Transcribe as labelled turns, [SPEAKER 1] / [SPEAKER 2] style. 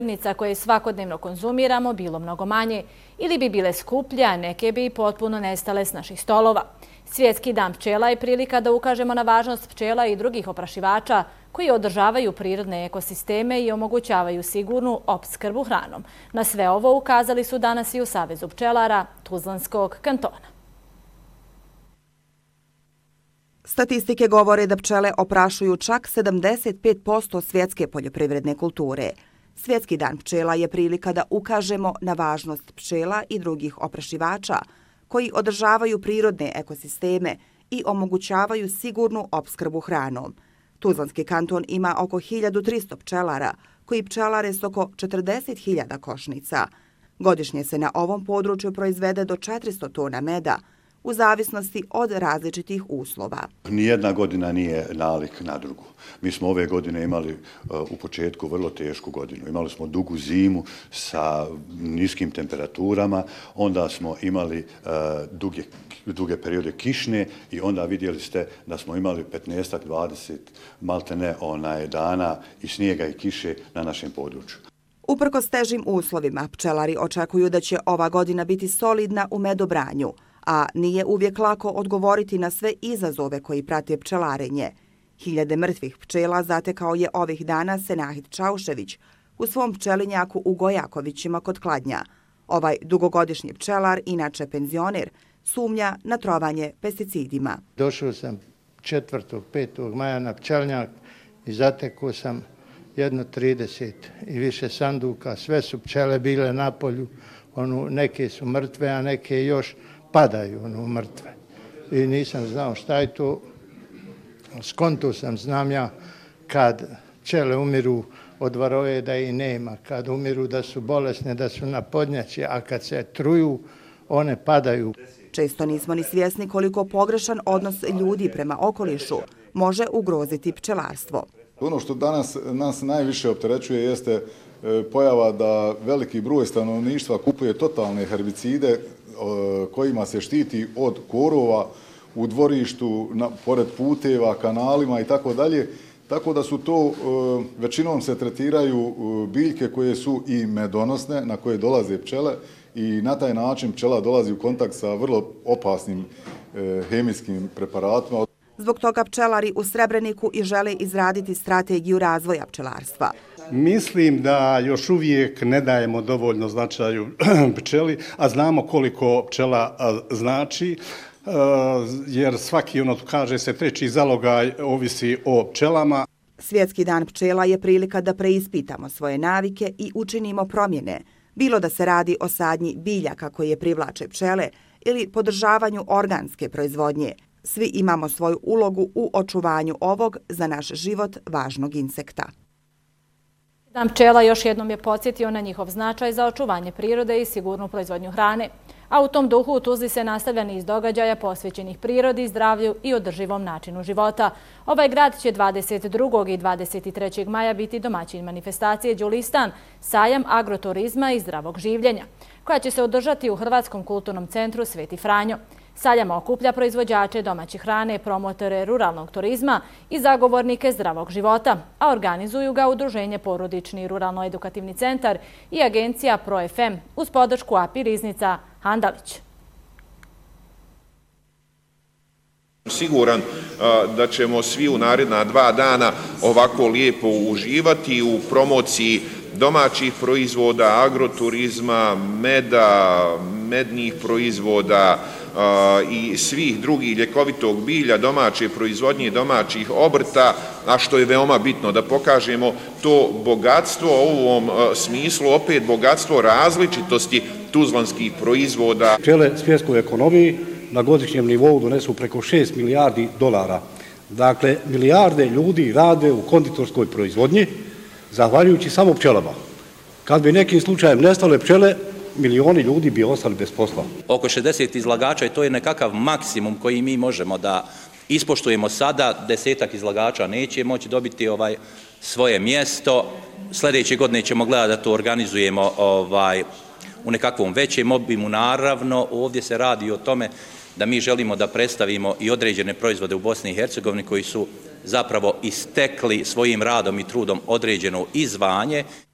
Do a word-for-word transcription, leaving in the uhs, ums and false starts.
[SPEAKER 1] namirnica koje svakodnevno konzumiramo bilo mnogo manje ili bi bile skuplje, a neke bi potpuno nestale s naših stolova. Svjetski dan pčela je prilika da ukažemo na važnost pčela i drugih oprašivača koji održavaju prirodne ekosisteme i omogućavaju sigurnu opskrbu hranom. Na sve ovo ukazali su danas i u Savezu pčelara Tuzlanskog kantona.
[SPEAKER 2] Statistike govore da pčele oprašuju čak sedamdeset pet posto svjetske poljoprivredne kulture. Svjetski dan pčela je prilika da ukažemo na važnost pčela i drugih oprašivača koji održavaju prirodne ekosisteme i omogućavaju sigurnu opskrbu hranom. Tuzlanski kanton ima oko hiljadu tristo pčelara koji pčelare s oko četrdeset hiljada košnica. Godišnje se na ovom području proizvede do četiristo tona meda, u zavisnosti od različitih uslova.
[SPEAKER 3] Nijedna godina nije nalik na drugu. Mi smo ove godine imali u početku vrlo tešku godinu. Imali smo dugu zimu sa niskim temperaturama, onda smo imali duge, duge periode kišne i onda vidjeli ste da smo imali petnaest do dvadeset maltene onaj dana i snijega i kiše na našem području.
[SPEAKER 2] Uprkos težim uslovima, pčelari očekuju da će ova godina biti solidna u medobranju, a nije uvijek lako odgovoriti na sve izazove koji prate pčelarenje. Hiljade mrtvih pčela zatekao je ovih dana Senahid Čaušević u svom pčelinjaku u Gojakovićima kod Kladnja. Ovaj dugogodišnji pčelar, inače penzioner, sumnja na trovanje pesticidima.
[SPEAKER 4] Došao sam četvrtog petog maja na pčelinjak i zatekao sam jedno trideset i više sanduka. Sve su pčele bile na polju, ono, neke su mrtve, a neke još padaju ono, mrtve. I nisam znao šta je to. Skonto sam, znam ja, kad pčele umiru od varoje da i nema, kad umiru da su bolesne, da su na podnjači, a kad se truju, one padaju.
[SPEAKER 2] Često nismo ni svjesni koliko pogrešan odnos ljudi prema okolišu može ugroziti pčelarstvo.
[SPEAKER 5] Ono što danas nas najviše opterećuje jeste pojava da veliki broj stanovništva kupuje totalne herbicide kojima se štiti od korova u dvorištu, na, pored puteva, kanalima i tako dalje. Tako da su to, većinom se tretiraju biljke koje su i medonosne, na koje dolaze pčele i na taj način pčela dolazi u kontakt sa vrlo opasnim hemijskim preparatima.
[SPEAKER 2] Zbog toga pčelari u Srebreniku i žele izraditi strategiju razvoja pčelarstva.
[SPEAKER 6] Mislim da još uvijek ne dajemo dovoljno značaju pčeli, a znamo koliko pčela znači, jer svaki, ono kaže se, treći zalogaj ovisi o pčelama.
[SPEAKER 2] Svjetski dan pčela je prilika da preispitamo svoje navike i učinimo promjene, bilo da se radi o sadnji biljaka koje privlače pčele ili podržavanju organske proizvodnje. Svi imamo svoju ulogu u očuvanju ovog za naš život važnog insekta.
[SPEAKER 1] Dan pčela još jednom je podsjetio na njihov značaj za očuvanje prirode i sigurnu proizvodnju hrane. A u tom duhu u Tuzli se nastavlja niz događaja posvećenih prirodi, zdravlju i održivom načinu života. Ovaj grad će dvadeset drugog i dvadeset trećeg maja biti domaćin manifestacije Đulistan, sajam agroturizma i zdravog življenja, koja će se održati u Hrvatskom kulturnom centru Sveti Franjo. Sajam okuplja proizvođače domaće hrane, promotore ruralnog turizma i zagovornike zdravog života, a organizuju ga Udruženje Porodični ruralno-edukativni centar i agencija Pro F M uz podršku A P I Riznica Handalić.
[SPEAKER 7] Siguran da ćemo svi u naredna dva dana ovako lijepo uživati u promociji domaćih proizvoda, agroturizma, meda, mednih proizvoda i svih drugih ljekovitog bilja, domaće proizvodnje, domaćih obrta, a što je veoma bitno da pokažemo to bogatstvo u ovom smislu, opet bogatstvo različitosti tuzlanskih proizvoda.
[SPEAKER 6] Pčele svjetskoj ekonomiji na godišnjem nivou donesu preko šest milijardi dolara. Dakle, milijarde ljudi rade u konditorskoj proizvodnji, zahvaljujući samo pčelama. Kad bi nekim slučajem nestale pčele, milioni ljudi bi ostali bez posla.
[SPEAKER 8] Oko šezdeset izlagača i to je nekakav maksimum koji mi možemo da ispoštujemo sada. Desetak izlagača neće moći dobiti ovaj svoje mjesto. Sljedeće godine ćemo gledati da to organizujemo ovaj, u nekakvom većem obimu. Naravno, ovdje se radi o tome da mi želimo da predstavimo i određene proizvode u Bosni i Hercegovini koji su zapravo istekli svojim radom i trudom određeno i zvanje.